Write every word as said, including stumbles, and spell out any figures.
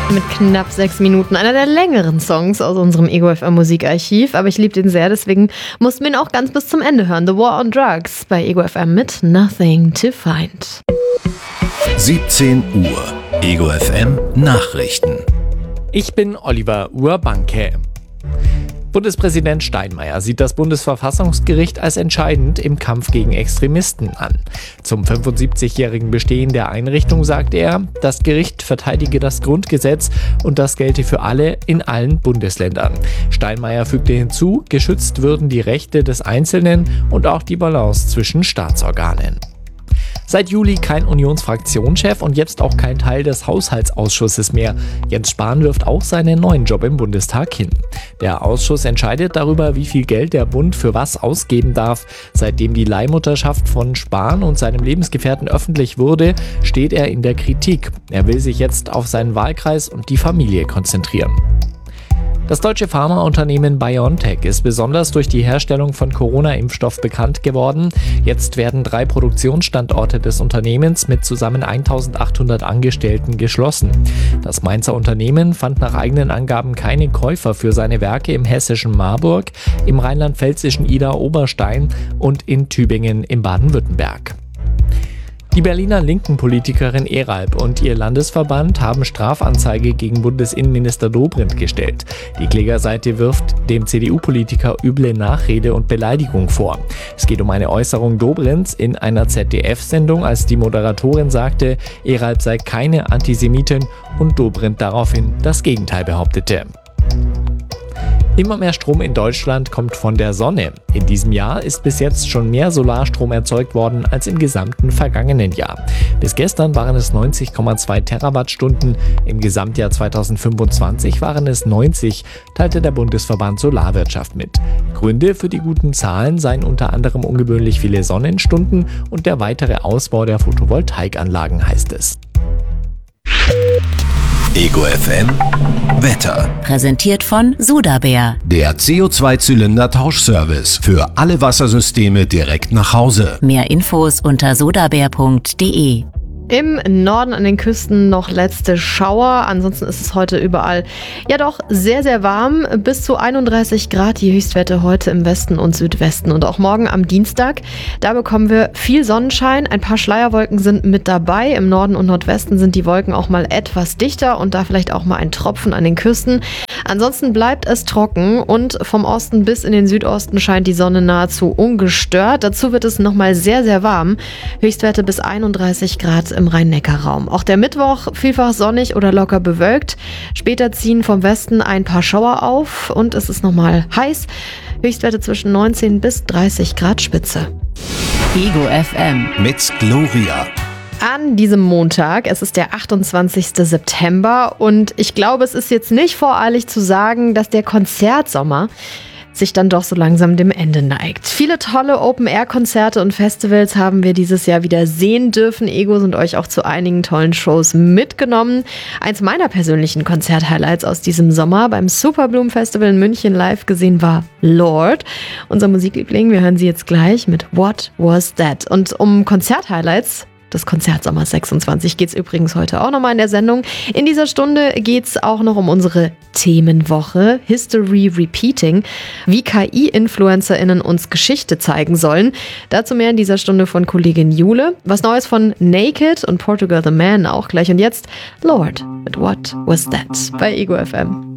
Mit knapp sechs Minuten. Einer der längeren Songs aus unserem Ego F M Musikarchiv. Aber ich liebe den sehr, deswegen mussten wir ihn auch ganz bis zum Ende hören. The War on Drugs bei Ego F M mit Nothing to Find. siebzehn Uhr. Ego F M Nachrichten. Ich bin Oliver Urbanke. Bundespräsident Steinmeier sieht das Bundesverfassungsgericht als entscheidend im Kampf gegen Extremisten an. Zum fünfundsiebzigjährigen Bestehen der Einrichtung sagte er, das Gericht verteidige das Grundgesetz und das gelte für alle in allen Bundesländern. Steinmeier fügte hinzu, geschützt würden die Rechte des Einzelnen und auch die Balance zwischen Staatsorganen. Seit Juli kein Unionsfraktionschef und jetzt auch kein Teil des Haushaltsausschusses mehr. Jens Spahn wirft auch seinen neuen Job im Bundestag hin. Der Ausschuss entscheidet darüber, wie viel Geld der Bund für was ausgeben darf. Seitdem die Leihmutterschaft von Spahn und seinem Lebensgefährten öffentlich wurde, steht er in der Kritik. Er will sich jetzt auf seinen Wahlkreis und die Familie konzentrieren. Das deutsche Pharmaunternehmen BioNTech ist besonders durch die Herstellung von Corona-Impfstoff bekannt geworden. Jetzt werden drei Produktionsstandorte des Unternehmens mit zusammen eintausendachthundert Angestellten geschlossen. Das Mainzer Unternehmen fand nach eigenen Angaben keine Käufer für seine Werke im hessischen Marburg, im rheinland-pfälzischen Idar-Oberstein und in Tübingen im Baden-Württemberg. Die Berliner Linken-Politikerin Eralb und ihr Landesverband haben Strafanzeige gegen Bundesinnenminister Dobrindt gestellt. Die Klägerseite wirft dem C D U-Politiker üble Nachrede und Beleidigung vor. Es geht um eine Äußerung Dobrindts in einer Z D F-Sendung, als die Moderatorin sagte, Eralb sei keine Antisemitin und Dobrindt daraufhin das Gegenteil behauptete. Immer mehr Strom in Deutschland kommt von der Sonne. In diesem Jahr ist bis jetzt schon mehr Solarstrom erzeugt worden als im gesamten vergangenen Jahr. Bis gestern waren es neunzig Komma zwei Terawattstunden, im Gesamtjahr zweitausendfünfundzwanzig waren es neunzig, teilte der Bundesverband Solarwirtschaft mit. Gründe für die guten Zahlen seien unter anderem ungewöhnlich viele Sonnenstunden und der weitere Ausbau der Photovoltaikanlagen, heißt es. Ego F M Wetter. Präsentiert von Sudabär. Der C O zwei Zylinder Tauschservice für alle Wassersysteme direkt nach Hause. Mehr Infos unter sudabär punkt de. Im Norden an den Küsten noch letzte Schauer. Ansonsten ist es heute überall ja doch sehr, sehr warm. Bis zu einunddreißig Grad die Höchstwerte heute im Westen und Südwesten. Und auch morgen am Dienstag. Da bekommen wir viel Sonnenschein. Ein paar Schleierwolken sind mit dabei. Im Norden und Nordwesten sind die Wolken auch mal etwas dichter und da vielleicht auch mal ein Tropfen an den Küsten. Ansonsten bleibt es trocken und vom Osten bis in den Südosten scheint die Sonne nahezu ungestört. Dazu wird es nochmal sehr, sehr warm. Höchstwerte bis einunddreißig Grad im Rhein-Neckar-Raum. Auch der Mittwoch vielfach sonnig oder locker bewölkt. Später ziehen vom Westen ein paar Schauer auf und es ist nochmal heiß. Höchstwerte zwischen neunzehn bis dreißig Grad Spitze. Ego F M Mit Gloria. An diesem Montag, es ist der achtundzwanzigster September und ich glaube, es ist jetzt nicht voreilig zu sagen, dass der Konzertsommer sich dann doch so langsam dem Ende neigt. Viele tolle Open-Air-Konzerte und Festivals haben wir dieses Jahr wieder sehen dürfen. Ego sind euch auch zu einigen tollen Shows mitgenommen. Eins meiner persönlichen Konzert-Highlights aus diesem Sommer beim Superbloom Festival in München live gesehen war Lorde. Unser Musikliebling, wir hören sie jetzt gleich mit What Was That? Und um Konzert-Highlights des Konzertsommers sechsundzwanzig geht es übrigens heute auch nochmal in der Sendung. In dieser Stunde geht es auch noch um unsere Themenwoche History Repeating, wie K I-InfluencerInnen uns Geschichte zeigen sollen. Dazu mehr in dieser Stunde von Kollegin Jule. Was Neues von Naked und Portugal the Man auch gleich. Und jetzt Lorde mit What Was That bei Ego F M.